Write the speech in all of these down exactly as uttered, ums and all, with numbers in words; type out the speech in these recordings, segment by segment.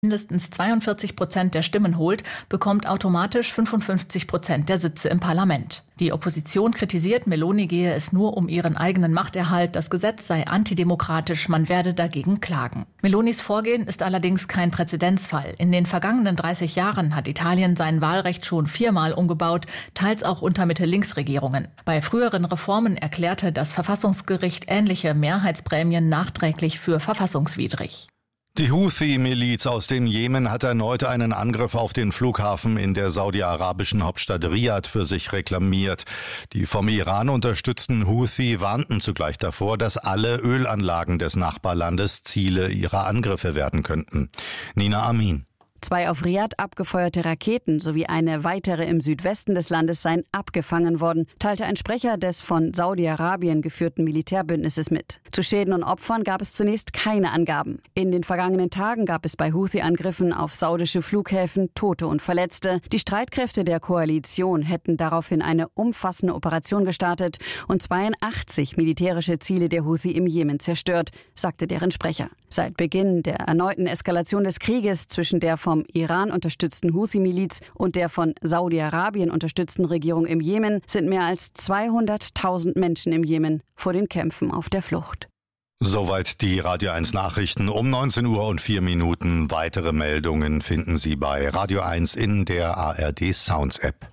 mindestens zweiundvierzig Prozent der Stimmen holt, bekommt automatisch fünfundfünfzig Prozent der Sitze im Parlament. Die Opposition kritisiert, Meloni gehe es nur um ihren eigenen Machterhalt, das Gesetz sei antidemokratisch, man werde dagegen klagen. Melonis Vorgehen ist allerdings kein Präzedenzfall. In den vergangenen dreißig Jahren hat Italien sein Wahlrecht schon viermal umgebaut, teils auch unter Mitte-Links-Regierungen. Bei früheren Reformen erklärte das Verfassungsgericht ähnliche Mehrheitsprämien nachträglich für verfassungswidrig. Die Houthi-Miliz aus dem Jemen hat erneut einen Angriff auf den Flughafen in der saudi-arabischen Hauptstadt Riad für sich reklamiert. Die vom Iran unterstützten Houthi warnten zugleich davor, dass alle Ölanlagen des Nachbarlandes Ziele ihrer Angriffe werden könnten. Nina Amin. Zwei auf Riad abgefeuerte Raketen sowie eine weitere im Südwesten des Landes seien abgefangen worden, teilte ein Sprecher des von Saudi-Arabien geführten Militärbündnisses mit. Zu Schäden und Opfern gab es zunächst keine Angaben. In den vergangenen Tagen gab es bei Houthi-Angriffen auf saudische Flughäfen Tote und Verletzte. Die Streitkräfte der Koalition hätten daraufhin eine umfassende Operation gestartet und zweiundachtzig militärische Ziele der Houthi im Jemen zerstört, sagte deren Sprecher. Seit Beginn der erneuten Eskalation des Krieges zwischen der vom Iran unterstützten Houthi-Miliz und der von Saudi-Arabien unterstützten Regierung im Jemen sind mehr als zweihunderttausend Menschen im Jemen vor den Kämpfen auf der Flucht. Soweit die Radio eins Nachrichten um neunzehn Uhr und vier Minuten. Weitere Meldungen finden Sie bei Radio eins in der A R D Sounds App.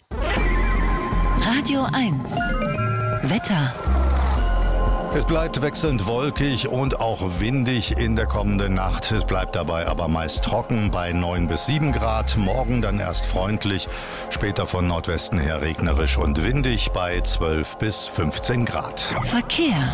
Radio eins Wetter. Es bleibt wechselnd wolkig und auch windig in der kommenden Nacht. Es bleibt dabei aber meist trocken bei neun bis sieben Grad. Morgen dann erst freundlich, später von Nordwesten her regnerisch und windig bei zwölf bis fünfzehn Grad. Verkehr.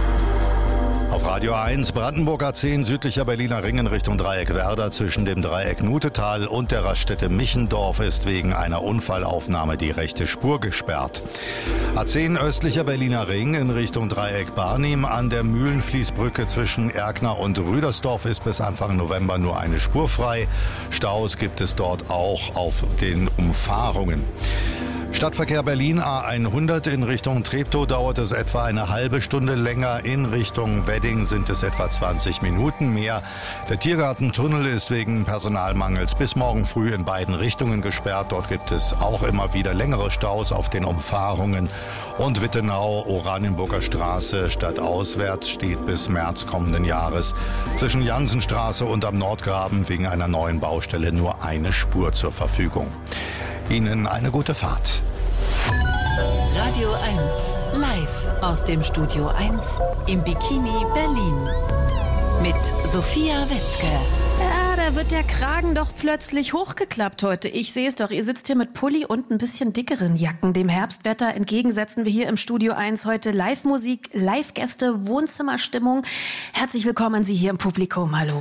Auf Radio eins Brandenburg A zehn südlicher Berliner Ring in Richtung Dreieck Werder zwischen dem Dreieck Nutetal und der Raststätte Michendorf ist wegen einer Unfallaufnahme die rechte Spur gesperrt. A zehn östlicher Berliner Ring in Richtung Dreieck Barnim an der Mühlenfließbrücke zwischen Erkner und Rüdersdorf ist bis Anfang November nur eine Spur frei. Staus gibt es dort auch auf den Umfahrungen. Stadtverkehr Berlin A hundert in Richtung Treptow dauert es etwa eine halbe Stunde länger. In Richtung Wedding sind es etwa zwanzig Minuten mehr. Der Tiergartentunnel ist wegen Personalmangels bis morgen früh in beiden Richtungen gesperrt. Dort gibt es auch immer wieder längere Staus auf den Umfahrungen. Und Wittenau, Oranienburger Straße stadtauswärts steht bis März kommenden Jahres zwischen Jansenstraße und am Nordgraben wegen einer neuen Baustelle nur eine Spur zur Verfügung. Ihnen eine gute Fahrt. Radio eins live aus dem Studio eins im Bikini Berlin mit Sophia Wetzke. Ja, da wird der Kragen doch plötzlich hochgeklappt heute. Ich sehe es doch, ihr sitzt hier mit Pulli und ein bisschen dickeren Jacken. Dem Herbstwetter entgegensetzen wir hier im Studio eins heute Live-Musik, Live-Gäste, Wohnzimmerstimmung. Herzlich willkommen an Sie hier im Publikum. Hallo.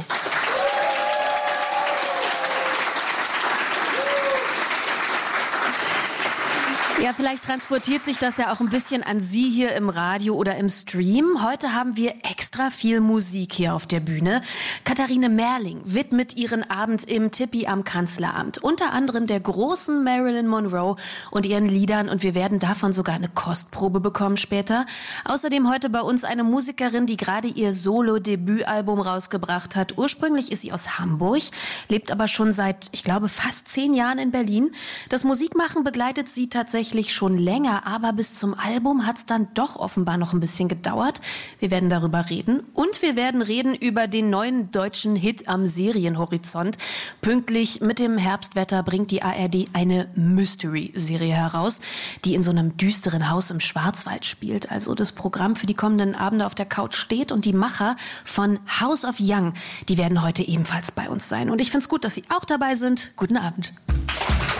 Ja, vielleicht transportiert sich das ja auch ein bisschen an Sie hier im Radio oder im Stream. Heute haben wir extra viel Musik hier auf der Bühne. Katharine Merling widmet ihren Abend im Tippi am Kanzleramt. Unter anderem der großen Marilyn Monroe und ihren Liedern. Und wir werden davon sogar eine Kostprobe bekommen später. Außerdem heute bei uns eine Musikerin, die gerade ihr Solo-Debütalbum rausgebracht hat. Ursprünglich ist sie aus Hamburg, lebt aber schon seit, ich glaube, fast zehn Jahren in Berlin. Das Musikmachen begleitet sie tatsächlich schon länger, aber bis zum Album hat es dann doch offenbar noch ein bisschen gedauert. Wir werden darüber reden und wir werden reden über den neuen deutschen Hit am Serienhorizont. Pünktlich mit dem Herbstwetter bringt die A R D eine Mystery-Serie heraus, die in so einem düsteren Haus im Schwarzwald spielt. Also das Programm für die kommenden Abende auf der Couch steht und die Macher von House of Young, die werden heute ebenfalls bei uns sein. Und ich finde es gut, dass Sie auch dabei sind. Guten Abend.